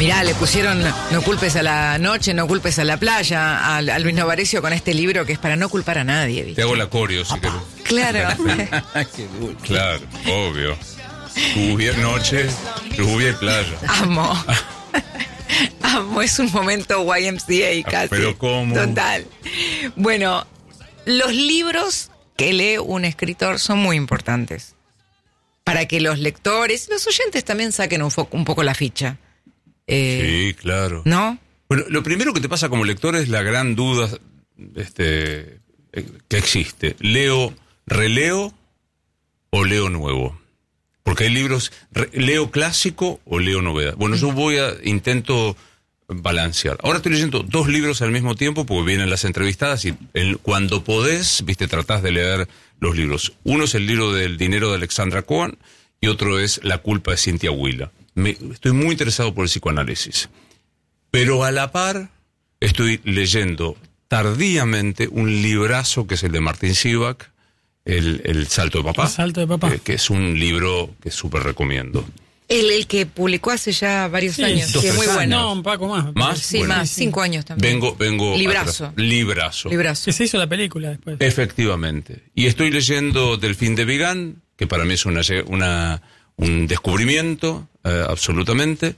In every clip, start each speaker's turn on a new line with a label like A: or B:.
A: Mirá, le pusieron No culpes a la noche, no culpes a la playa a Luis Novarecio con este libro que es para no culpar a nadie, ¿viste?
B: Te hago la coreo si querés.
A: Claro.
C: Qué dulce.
B: Claro, obvio. Lluvia, noche, lluvia y playa.
A: Amo. Amo, es un momento YMCA casi.
B: Pero ¿cómo?
A: Total. Bueno, los libros que lee un escritor son muy importantes. Para que los lectores, los oyentes también saquen un poco la ficha.
B: Sí, claro.
A: ¿No?
B: Bueno, lo primero que te pasa como lector es la gran duda que existe. ¿Releo o leo nuevo? Porque hay libros, ¿leo clásico o leo novedad? Bueno, yo intento balancear. Ahora estoy leyendo 2 libros al mismo tiempo porque vienen las entrevistadas y cuando podés, tratás de leer los libros. Uno es el libro del dinero de Alexandra Cohen y otro es La culpa de Cynthia Wheeler. Estoy muy interesado por el psicoanálisis. Pero a la par estoy leyendo tardíamente un librazo que es el de Martin Sivak, el Salto de Papá.
D: El Salto de Papá.
B: Que es un libro que súper recomiendo.
A: El que publicó hace ya varios años.
B: dos,
A: Sí, muy
B: tres
A: bueno.
D: No, un poco más.
B: ¿Más?
A: Sí,
B: Bueno.
A: más, 5 años también.
B: Vengo
A: Librazo.
B: atrás. Librazo.
D: Que se hizo la película después.
B: Efectivamente. Y estoy leyendo Delfín de Vigan, que para mí es un descubrimiento, absolutamente.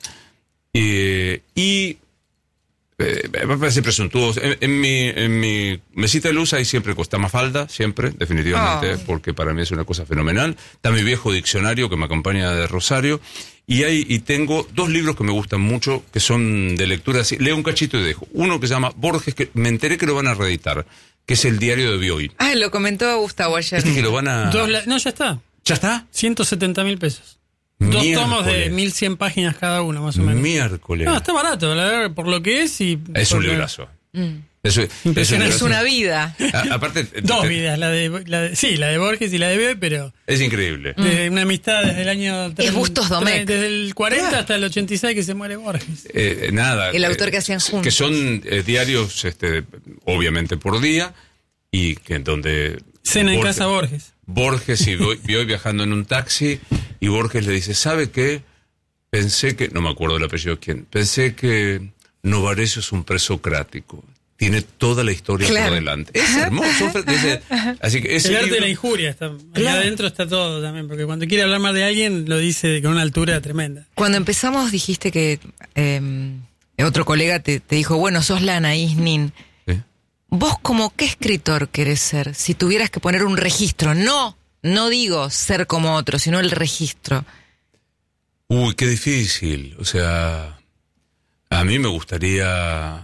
B: Me parece presuntuoso. En mi mesita de luz hay siempre Costa Mafalda, siempre, definitivamente, porque para mí es una cosa fenomenal. Está mi viejo diccionario que me acompaña de Rosario. Y tengo 2 libros que me gustan mucho, que son de lectura así. Leo un cachito y dejo. Uno que se llama Borges, que me enteré que lo van a reeditar, que es el diario de Bioy.
A: Ah, lo comentó Gustavo ayer.
B: Que lo van a...
D: No, ya está.
B: ¿Ya está?
D: 170.000 pesos. 2 tomos de 1100 páginas cada uno, más o menos.
B: Miércoles.
D: No, está barato, la verdad, por lo que es y...
B: Es un librazo. Es
A: una vida.
B: Aparte...
D: 2 vidas, la de Borges y la de Bioy, pero...
B: Es increíble.
D: De una amistad desde el año...
A: Es Bustos Domecq.
D: Desde el 40 hasta el 86 que se muere Borges.
B: Nada.
A: El autor que hacían juntos.
B: Que son diarios, obviamente por día, y que donde...
D: Cena en casa Borges.
B: Borges y Bioy viajando en un taxi, y Borges le dice, ¿sabe qué? Pensé que... No me acuerdo el apellido de quién. Pensé que Novarecio es un presocrático. Tiene toda la historia por delante. Es hermoso. Así que
D: el arte de la injuria está. Allá adentro está todo también, porque cuando quiere hablar mal de alguien lo dice con una altura tremenda.
A: Cuando empezamos dijiste que otro colega te dijo, bueno, sos la Anaïs Nin. ¿Vos como qué escritor querés ser? Si tuvieras que poner un registro, no digo ser como otro, sino el registro.
B: Uy, qué difícil. O sea, a mí me gustaría...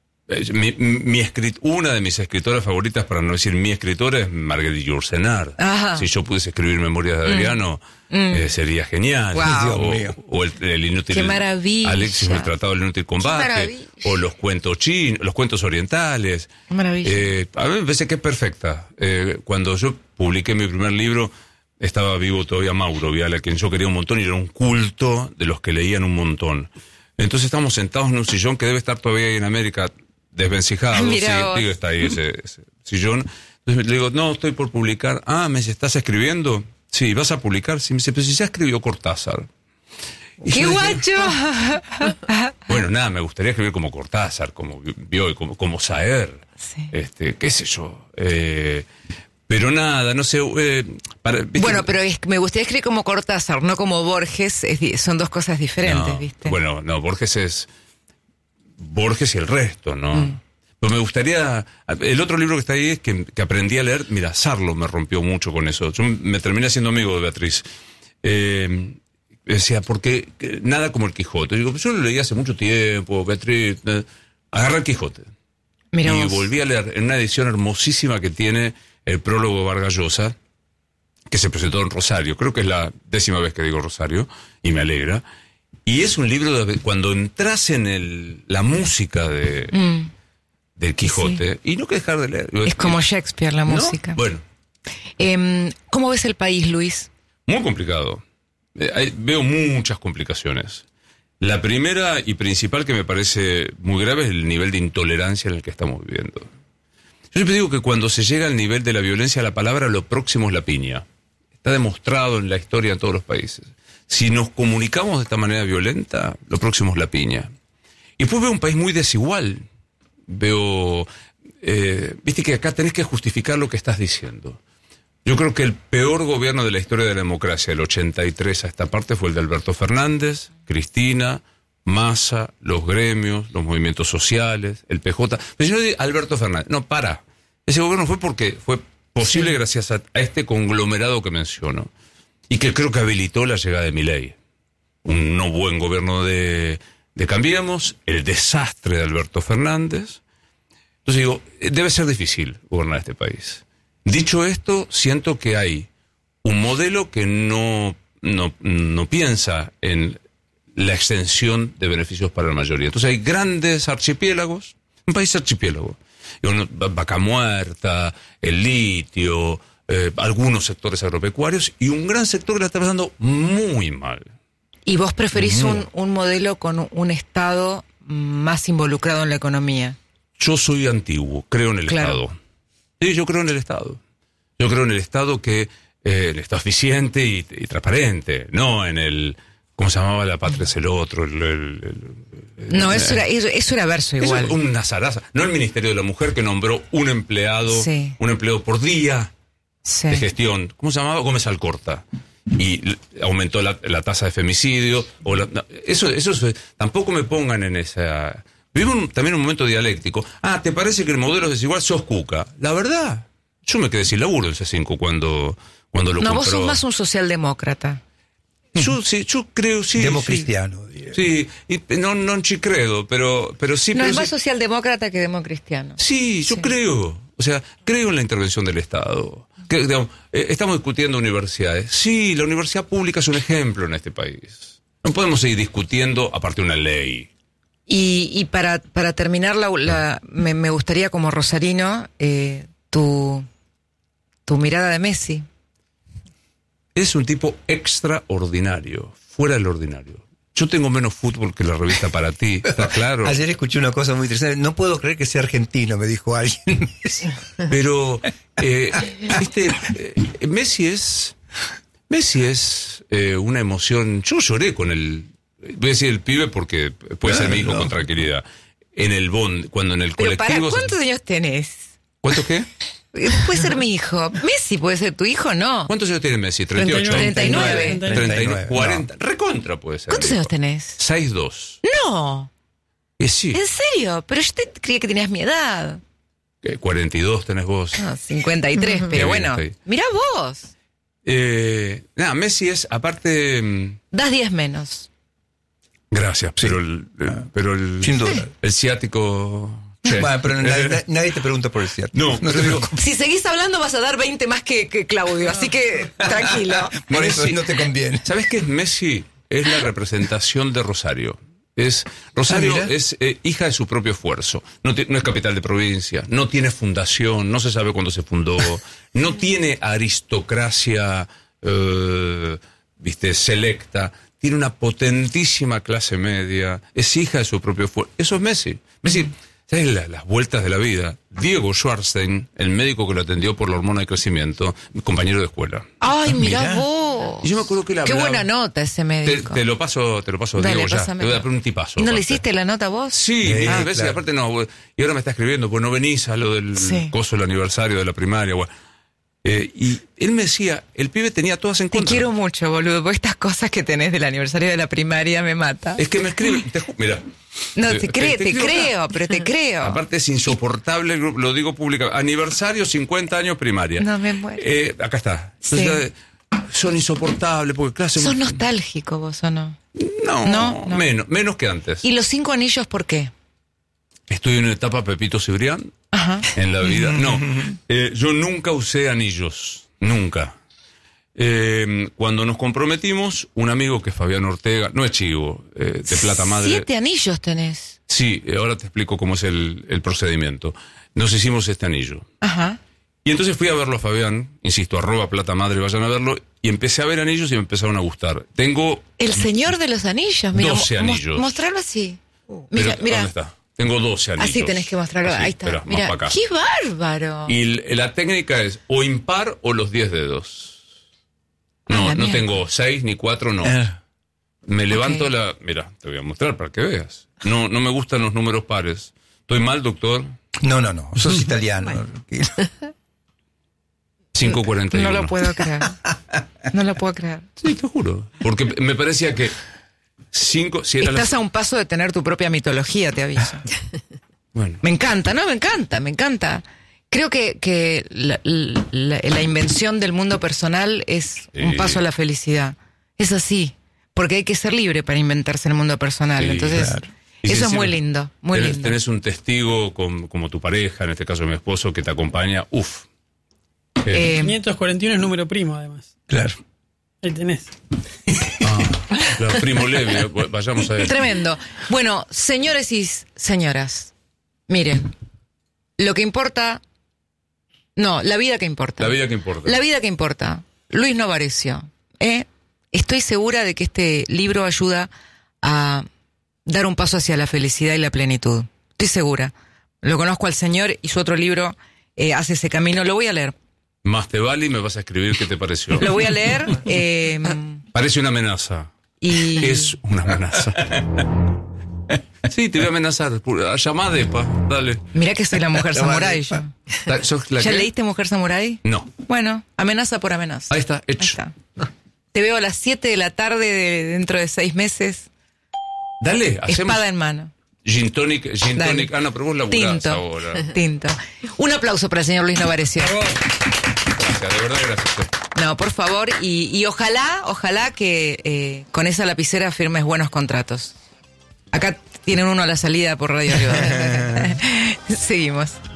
B: Una de mis escritoras favoritas, para no decir mi escritora, es Marguerite Yourcenar. Si yo pudiese escribir Memorias de Adriano, sería genial.
A: Wow.
B: O el inútil.
A: Qué maravilla.
B: Alexis, el Tratado del Inútil Combate. O los cuentos chinos, los cuentos orientales.
A: Qué maravilla.
B: A mí me parece que es perfecta. Cuando yo publiqué mi primer libro, estaba vivo todavía Mauro Viale, a quien yo quería un montón, y era un culto de los que leían un montón. Entonces estábamos sentados en un sillón que debe estar todavía ahí en América, desvencijado, está ahí ese sillón. Entonces le digo, no, estoy por publicar. Me dice, ¿estás escribiendo? Sí, ¿vas a publicar? Sí, me dice, pero si ya escribió Cortázar.
A: ¡Qué guacho!
B: Bueno, nada, me gustaría escribir como Cortázar, como Bioy, como Saer, qué sé yo. Pero nada, no sé...
A: Bueno, pero me gustaría escribir como Cortázar, no como Borges, son 2 cosas diferentes, ¿viste?
B: Bueno, no, Borges es... Borges y el resto, ¿no? Pero me gustaría... El otro libro que está ahí es que aprendí a leer... Mira, Sarlo me rompió mucho con eso. Yo me terminé siendo amigo de Beatriz. Decía, porque nada como el Quijote. Digo, yo lo leí hace mucho tiempo, Beatriz... Agarra el Quijote.
A: Mirá
B: y
A: vos.
B: volví a leer en una edición hermosísima que tiene el prólogo de Vargas Llosa, que se presentó en Rosario. Creo que es la 10ª vez que digo Rosario, y me alegra. Y es un libro cuando entras en la música del Quijote, y no que dejar de leer.
A: Es como Shakespeare, la música.
B: Bueno.
A: ¿Cómo ves el país, Luis?
B: Muy complicado. Veo muchas complicaciones. La primera y principal que me parece muy grave es el nivel de intolerancia en el que estamos viviendo. Yo siempre digo que cuando se llega al nivel de la violencia a la palabra, lo próximo es la piña. Está demostrado en la historia en todos los países. Si nos comunicamos de esta manera violenta, lo próximo es la piña. Y después veo un país muy desigual. Veo, viste que acá tenés que justificar lo que estás diciendo. Yo creo que el peor gobierno de la historia de la democracia, del 83 a esta parte, fue el de Alberto Fernández, Cristina, Massa, los gremios, los movimientos sociales, el PJ. Pero yo no digo Alberto Fernández, no, para. Ese gobierno fue porque fue posible gracias a este conglomerado que menciono. Y que creo que habilitó la llegada de Milei. Un no buen gobierno de Cambiemos, el desastre de Alberto Fernández. Entonces digo, debe ser difícil gobernar este país. Dicho esto, siento que hay un modelo que no piensa en la extensión de beneficios para la mayoría. Entonces hay grandes archipiélagos, un país archipiélago. Vaca Muerta, el litio, algunos sectores agropecuarios y un gran sector que la está pasando muy mal.
A: ¿Y vos preferís un modelo con un Estado más involucrado en la economía?
B: Yo soy antiguo, creo en el Estado. Sí, yo creo en el Estado. Yo creo en el Estado que el Estado eficiente y transparente, no en el... ¿Cómo se llamaba? La patria es el otro.
A: No, eso era verso igual.
B: Eso es una zaraza. No el Ministerio de la Mujer que nombró un empleado por día de gestión. ¿Cómo se llamaba? Gómez Alcorta. Y aumentó la tasa de femicidio. Eso tampoco me pongan en esa... Vivo también un momento dialéctico. ¿Te parece que el modelo es desigual? Sos cuca. La verdad, yo me quedé sin laburo en C5 cuando lo compró.
A: No, vos sos más un socialdemócrata.
B: Yo creo, sí.
C: Democristiano.
B: Sí, y no ci credo, pero sí.
A: No,
B: pero
A: es más socialdemócrata que democristiano.
B: Sí, yo creo. O sea, creo en la intervención del Estado. Digamos, estamos discutiendo universidades. Sí, la universidad pública es un ejemplo en este país. No podemos seguir discutiendo aparte de una ley.
A: Y para terminar, me gustaría como rosarino tu mirada de Messi.
B: Es un tipo extraordinario, fuera del ordinario. Yo tengo menos fútbol que la revista Para Ti, ¿está claro?
C: Ayer escuché una cosa muy interesante. No puedo creer que sea argentino, me dijo alguien.
B: Pero, Messi es una emoción. Yo lloré con el... Voy a decir el pibe porque puede ser mi hijo con tranquilidad. En el Bond, cuando en el colectivo...
A: ¿Cuántos años tenés?
B: ¿Cuántos qué?
A: Puede ser mi hijo. Messi puede ser tu hijo, ¿no?
B: ¿Cuántos años tiene Messi? 38.
A: 39.
B: 40. Recontra puede ser.
A: ¿Cuántos años tenés?
B: 6'2".
A: No.
B: Sí.
A: ¿En serio? Pero yo creía que tenías mi edad.
B: 42 tenés vos.
A: 53, pero bueno. Mirá vos.
B: Messi es, aparte...
A: Das 10 menos.
B: Gracias,
C: sí.
B: pero el...
C: Sin duda.
B: El ciático...
C: Bueno, pero nadie te pregunta por el cierto.
B: No te preocupes.
A: Si seguís hablando vas a dar 20 más que Claudio, así que tranquilo.
C: Por eso no te conviene.
B: ¿Sabés qué es Messi? Es la representación de Rosario. Rosario es hija de su propio esfuerzo. No es capital de provincia, no tiene fundación, no se sabe cuándo se fundó, no tiene aristocracia selecta, tiene una potentísima clase media, es hija de su propio esfuerzo. Eso es Messi. Messi, ¿sabes las vueltas de la vida? Diego Schwarzenegger, el médico que lo atendió por la hormona de crecimiento, mi compañero de escuela.
A: Ay, mirá vos.
B: Y yo me acuerdo que él hablaba...
A: Qué buena nota ese médico.
B: Te lo paso,
A: Dale,
B: Diego, ya.
A: pásame.
B: Te voy a dar un tipazo.
A: ¿Y no
B: aparte.
A: le hiciste la nota vos?
B: Sí, veces,
C: claro.
B: aparte no. Y ahora me está escribiendo, pues no venís a lo del coso del aniversario de la primaria. Bueno. Y él me decía, el pibe tenía todas en contra.
A: Te quiero mucho, boludo, porque estas cosas que tenés del aniversario de la primaria me mata.
B: Es que me escribe, mira.
A: No, te creo, pero te creo.
B: Aparte es insoportable, lo digo públicamente. Aniversario, 50 años primaria.
A: No me muero.
B: Acá está. Entonces, son insoportables porque clase...
A: ¿Sos nostálgico vos o no?
B: No. Menos que antes.
A: ¿Y los 5 anillos por qué?
B: Estoy en una etapa Pepito Cibrián.
A: Ajá.
B: En la vida. No, yo nunca usé anillos. Nunca. Cuando nos comprometimos, un amigo que es Fabián Ortega, no es chivo, de Plata Madre.
A: 7 anillos tenés.
B: Sí, ahora te explico cómo es el procedimiento. Nos hicimos este anillo.
A: Ajá.
B: Y entonces fui a verlo a Fabián, insisto, @Plata Madre, vayan a verlo, y empecé a ver anillos y me empezaron a gustar. Tengo...
A: El señor de los anillos. Mira,
B: 12 anillos.
A: Mostrarlo así.
B: Mira.
A: Mira.
B: ¿Dónde está? Tengo 12 anillos.
A: Así tenés que mostrarlo.
B: Así,
A: ahí está.
B: Espera,
A: Mira,
B: más para acá.
A: ¡qué bárbaro!
B: Y la técnica es o impar o los 10 dedos. No tengo 6 ni 4, no. Me levanto Mira, te voy a mostrar para que veas. No me gustan los números pares. ¿Estoy mal, doctor?
C: No. Sos italiano.
B: 5:41.
A: No lo puedo creer. No lo puedo creer.
B: Sí, te juro. Porque me parecía que 5... Si era
A: Estás a un paso de tener tu propia mitología, te aviso.
B: Bueno.
A: Me encanta, ¿no? Me encanta. Creo que la invención del mundo personal es un paso a la felicidad. Es así. Porque hay que ser libre para inventarse el mundo personal.
B: Sí,
A: entonces,
B: claro.
A: eso es muy lindo. Lindo.
B: Tenés un testigo como tu pareja, en este caso mi esposo, que te acompaña.
D: 541 es número primo, además.
C: Claro.
D: Ahí tenés.
B: La primo Levi, vayamos a ver.
A: Tremendo. Bueno, señores y señoras, miren, lo que importa... No, la vida que importa.
B: La vida que importa.
A: La vida que importa. Luis Novarecio. Estoy segura de que este libro ayuda a dar un paso hacia la felicidad y la plenitud. Estoy segura. Lo conozco al señor y su otro libro hace ese camino. Lo voy a leer.
B: Más te vale y me vas a escribir qué te pareció.
A: Lo voy a leer.
B: Parece una amenaza.
A: Y...
B: Es una amenaza. Sí, te voy a amenazar. Llamá a Depa, dale.
A: Mirá que soy la mujer samurái yo. ¿Ya leíste Mujer Samurái?
B: No.
A: Bueno, amenaza por amenaza.
B: Ahí está, hecho.
A: Ahí está. Te veo a las 7 de la tarde dentro de 6 meses.
B: Dale, hacemos...
A: Espada en mano.
B: Gin tonic. Ana, pero vos laburás ahora.
A: Tinto. Un aplauso para el señor Luis Novarecio.
B: Gracias, de verdad, gracias.
A: No, por favor, y ojalá que con esa lapicera firmes buenos contratos. Acá tienen uno a la salida por Radio Rivadavia. Seguimos.